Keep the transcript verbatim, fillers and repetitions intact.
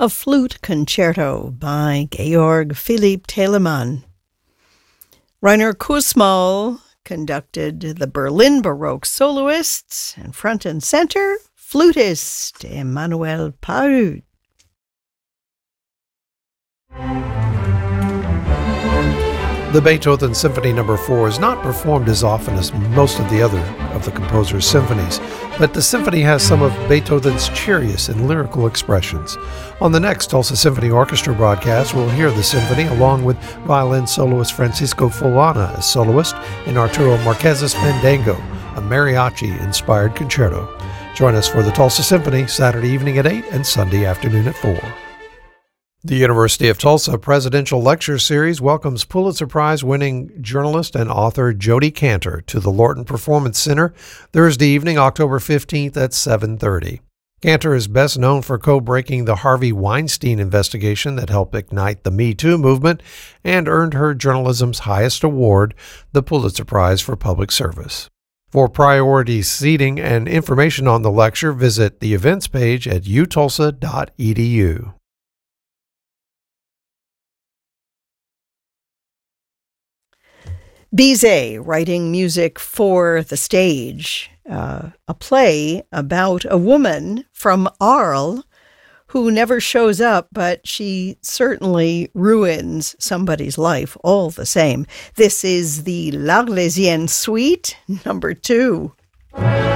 a flute concerto by Georg Philipp Telemann. Rainer Kussmaul conducted the Berlin Baroque soloists, and front and center, flutist Emmanuel Pahud. The Beethoven Symphony Number four is not performed as often as most of the other of the composer's symphonies, but the symphony has some of Beethoven's cheeriest and lyrical expressions. On the next Tulsa Symphony Orchestra broadcast, we'll hear the symphony along with violin soloist Francisco Fulana as soloist in Arturo Marquez's Fandango, a mariachi-inspired concerto. Join us for the Tulsa Symphony Saturday evening at eight and Sunday afternoon at four. The University of Tulsa Presidential Lecture Series welcomes Pulitzer Prize-winning journalist and author Jodi Kantor to the Lorton Performance Center Thursday evening, October fifteenth at seven thirty. Kantor is best known for co-breaking the Harvey Weinstein investigation that helped ignite the Me Too movement and earned her journalism's highest award, the Pulitzer Prize for Public Service. For priority seating and information on the lecture, visit the events page at u tulsa dot e d u. Bizet writing music for the stage, uh, a play about a woman from Arles who never shows up, but she certainly ruins somebody's life all the same. This is the L'Arlésienne Suite, number two.